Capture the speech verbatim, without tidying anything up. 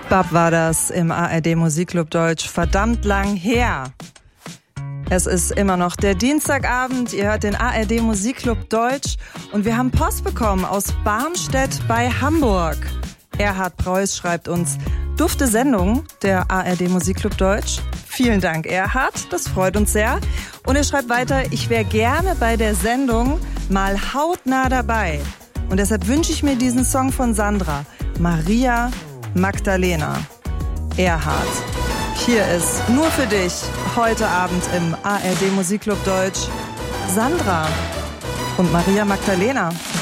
Bab war das im A R D Musikclub Deutsch, verdammt lang her. Es ist immer noch der Dienstagabend, ihr hört den A R D Musikclub Deutsch und wir haben Post bekommen aus Barmstedt bei Hamburg. Erhard Preuß schreibt uns, dufte Sendung, der A R D Musikclub Deutsch. Vielen Dank, Erhard, das freut uns sehr. Und er schreibt weiter, ich wäre gerne bei der Sendung mal hautnah dabei. Und deshalb wünsche ich mir diesen Song von Sandra, Maria Magdalena. Erhard, hier ist nur für dich heute Abend im A R D Musikclub Deutsch Sandra und Maria Magdalena.